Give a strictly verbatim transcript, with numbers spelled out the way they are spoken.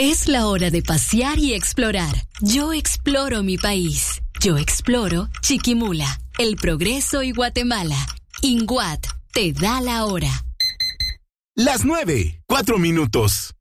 Es la hora de pasear y explorar. Yo exploro mi país. Yo exploro Chiquimula, El Progreso y Guatemala. INGUAT te da la hora. Las nueve, cuatro minutos.